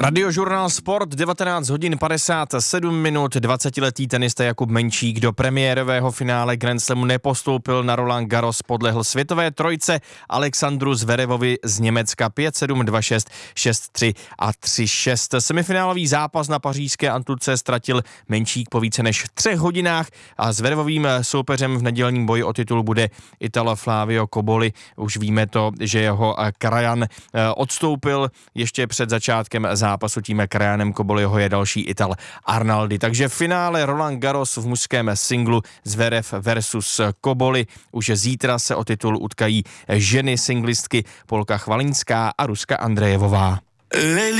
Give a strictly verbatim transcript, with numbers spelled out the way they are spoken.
Radiožurnál Sport, devatenáct hodin padesát sedm minut, dvacetiletý tenista Jakub Menčík do premiérového finále Grand Slamu nepostoupil, na Roland Garros podlehl světové trojce Alexandru Zverevovi z Německa pět sedm, dva šest, šest tři a tři šest. Semifinálový zápas na pařížské Antuce ztratil Menčík po více než třech hodinách a Zverevovým soupeřem v nedělním boji o titul bude Ital Flavio Cobolli. Už víme to, že jeho krajan odstoupil ještě před začátkem zápasu, tím krajanem Cobolliho je další Ital Arnaldi. Takže v finále Roland Garros v mužském singlu Zverev versus Cobolli. Už zítra se o titul utkají ženy singlistky Polka Chvalinská a Ruska Andrejevová.